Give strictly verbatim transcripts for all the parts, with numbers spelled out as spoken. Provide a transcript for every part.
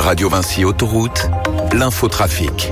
Radio Vinci Autoroute, l'infotrafic.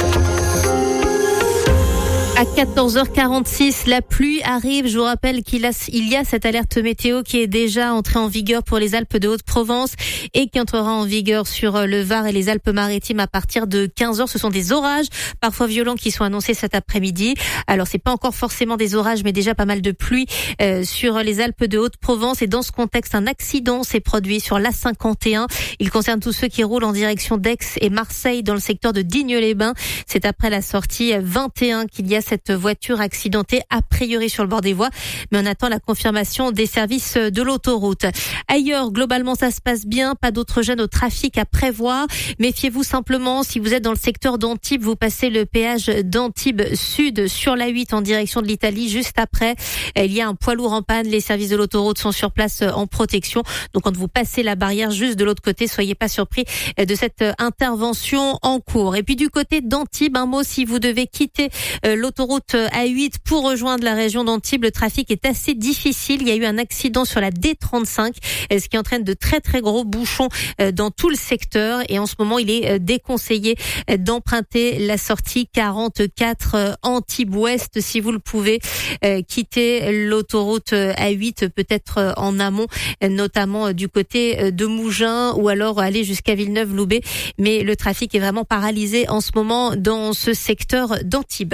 À quatorze heures quarante-six, la pluie arrive. Je vous rappelle qu'il a, il y a cette alerte météo qui est déjà entrée en vigueur pour les Alpes de Haute-Provence et qui entrera en vigueur sur le Var et les Alpes-Maritimes à partir de quinze heures. Ce sont des orages, parfois violents, qui sont annoncés cet après-midi. Alors, c'est pas encore forcément des orages, mais déjà pas mal de pluie euh, sur les Alpes de Haute-Provence. Et dans ce contexte, un accident s'est produit sur l'A cinquante et un. Il concerne tous ceux qui roulent en direction d'Aix et Marseille dans le secteur de Digne-les-Bains. C'est après la sortie vingt et un qu'il y a cette voiture accidentée a priori sur le bord des voies, mais on attend la confirmation des services de l'autoroute. Ailleurs, globalement, ça se passe bien, pas d'autres gênes au trafic à prévoir. Méfiez-vous simplement si vous êtes dans le secteur d'Antibes, vous passez le péage d'Antibes Sud sur l'A huit en direction de l'Italie. Juste après, il y a un poids lourd en panne. Les services de l'autoroute sont sur place en protection. Donc, quand vous passez la barrière juste de l'autre côté, soyez pas surpris de cette intervention en cours. Et puis, du côté d'Antibes, un mot si vous devez quitter l'autoroute Autoroute A huit pour rejoindre la région d'Antibes. Le trafic est assez difficile. Il y a eu un accident sur la D trente-cinq, ce qui entraîne de très très gros bouchons dans tout le secteur. Et en ce moment, il est déconseillé d'emprunter la sortie quarante-quatre Antibes-Ouest si vous le pouvez. Quitter l'autoroute A huit peut-être en amont, notamment du côté de Mougins ou alors aller jusqu'à Villeneuve-Loubet. Mais le trafic est vraiment paralysé en ce moment dans ce secteur d'Antibes.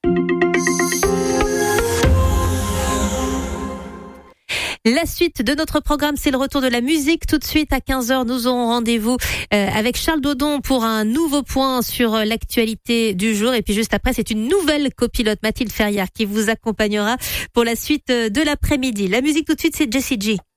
La suite de notre programme, c'est le retour de la musique. Tout de suite, à quinze heures, nous aurons rendez-vous euh, avec Charles Dodon pour un nouveau point sur l'actualité du jour. Et puis juste après, c'est une nouvelle copilote, Mathilde Ferrière, qui vous accompagnera pour la suite de l'après-midi. La musique tout de suite, c'est Jessie J.